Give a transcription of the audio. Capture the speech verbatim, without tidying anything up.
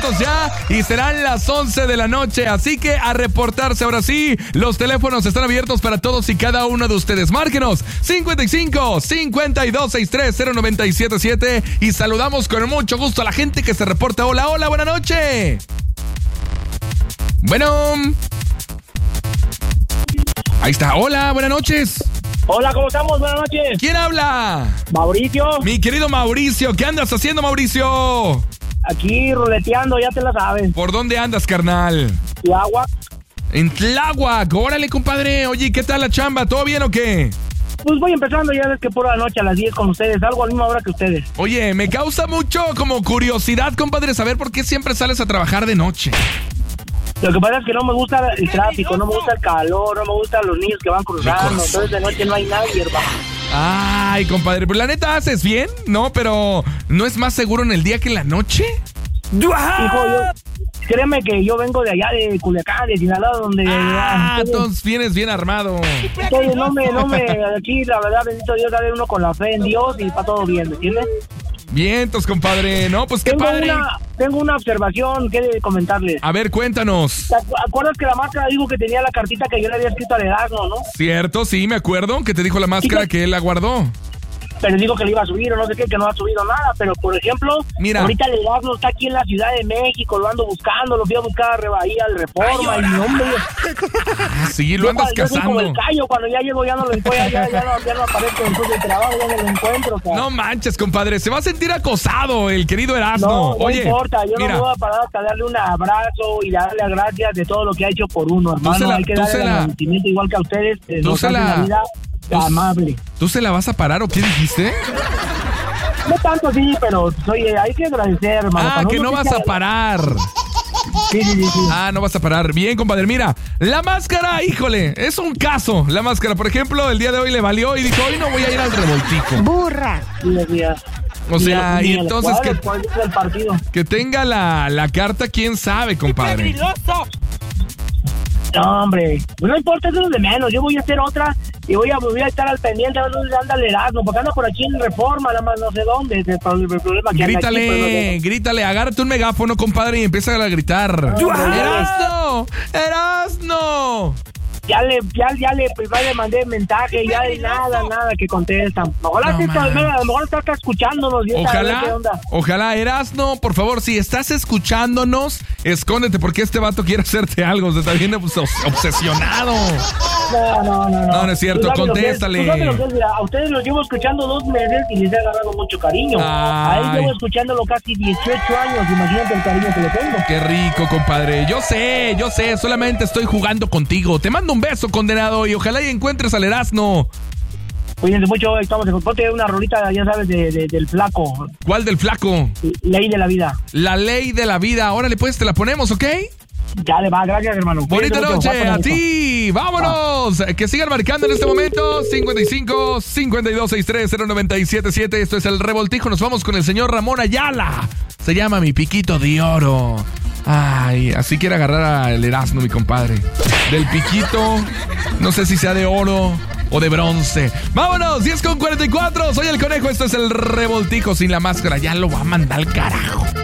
Vámonos ya y serán las once de la noche, así que a reportarse ahora sí. Los teléfonos están abiertos para todos y cada uno de ustedes. Márquenos cincuenta y cinco, cincuenta y dos, sesenta y tres, cero noventa y siete siete y saludamos con mucho gusto a la gente que se reporta. Hola, hola, buena noche. Bueno. Ahí está. Hola, buenas noches. Hola, ¿cómo estamos? Buenas noches. ¿Quién habla? Mauricio. Mi querido Mauricio, ¿qué andas haciendo, Mauricio? Aquí ruleteando, ya te la sabes. ¿Por dónde andas, carnal? Tláhuac. En Tláhuac. Órale, compadre. Oye, ¿qué tal la chamba? ¿Todo bien o qué? Pues voy empezando, ya ves que por la noche a las diez con ustedes, algo a la misma hora que ustedes. Oye, me causa mucho como curiosidad, compadre, saber por qué siempre sales a trabajar de noche. Lo que pasa es que no me gusta el tráfico, no me gusta el calor, no me gustan los niños que van cruzando, entonces de noche no hay nadie, hermano. Ay, compadre, pues la neta haces bien, ¿no? Pero ¿no es más seguro en el día que en la noche? Hijo, yo, créeme que yo vengo de allá, de Culiacán, de Sinaloa, donde... Ah, ah, entonces vienes bien armado. Entonces no me, no me, aquí la verdad, bendito Dios, dale uno con la fe en Dios y está todo bien, ¿me entiendes? Vientos, compadre, no, pues qué tengo padre. Una, tengo una observación que comentarles. A ver, cuéntanos. ¿Te acuerdas que la máscara dijo que tenía la cartita que yo le había escrito al Erasmo, no? Cierto, sí, me acuerdo que te dijo la máscara que él la guardó. Pero dijo que le iba a subir o no sé qué, que no ha subido nada. Pero, por ejemplo, mira, ahorita el Erasmo está aquí en la Ciudad de México, lo ando buscando, lo fui a buscar a Rebaía, al Reforma, y hombre. Ah, sí, lo andas yo, yo cazando. Soy como el callo, cuando ya llego ya no lo encuentro, ya, ya, no, ya no aparezco después del trabajo, ya no lo encuentro. O sea. No manches, compadre, se va a sentir acosado el querido Erasmo. No, no Oye, importa, yo mira, no me voy a parar hasta darle un abrazo y darle las gracias de todo lo que ha hecho por uno, hermano. La, Hay que darle el agradecimiento igual que a ustedes. Eh, tú se la... la vida tú, amable. ¿Tú se la vas a parar o qué dijiste? No tanto, sí, pero oye, hay que agradecer, hermano. Ah, que no vas a parar. Sí, sí, sí, sí. Ah, no vas a parar. Bien, compadre. Mira, la máscara, híjole, es un caso. La máscara, por ejemplo, el día de hoy le valió y dijo, hoy no voy a ir al revoltijo. Burra. Sí, sí, o sea, y entonces que, partido. que tenga la, la carta, quién sabe, compadre. No, hombre, no importa, eso es de menos. Yo voy a hacer otra y voy a, voy a estar al pendiente a ver dónde anda el Erasmo, porque anda por aquí en Reforma, nada más no sé dónde. Es el, el problema que grítale, anda aquí, no grítale, agárrate un megáfono, compadre, y empieza a gritar. No, ¡Erasno! ¡Erasno! Ya le, ya, ya le, pues, ya le mandé mensaje, ya de nada, nada que contestan. Ojalá, no, que está, a lo mejor está acá escuchándonos. Y ojalá, qué onda. ojalá, Erasno, por favor, si estás escuchándonos, escóndete porque este vato quiere hacerte algo, se está bien obsesionado. No, no, no, no. No, no es cierto, contéstale. Es, es, mira, a ustedes los llevo escuchando dos meses y les he agarrado mucho cariño. Ay. A él llevo escuchándolo casi dieciocho años, imagínate el cariño que le tengo. Qué rico, compadre. Yo sé, yo sé, solamente estoy jugando contigo. Te mando un beso, condenado, y ojalá y encuentres al Erasmo. Cuídense mucho, estamos en ponte una rolita, ya sabes, de, de, del flaco. ¿Cuál del flaco? Ley de la vida. La ley de la vida. Órale, pues, te la ponemos, ¿ok? Ya le va, gracias, hermano. Bonita noche a ti. Vámonos. Ah. Que sigan marcando en este momento. cincuenta y cinco, cincuenta y dos, sesenta y tres, cero noventa y siete siete. Esto es El Revoltijo. Nos vamos con el señor Ramón Ayala. Se llama Mi Piquito de Oro. Ay, así quiere agarrar al Erasmo, mi compadre. Del piquito, no sé si sea de oro o de bronce. Vámonos, diez con cuarenta y cuatro. Soy el Conejo, esto es El Revoltijo sin la máscara. Ya lo va a mandar al carajo.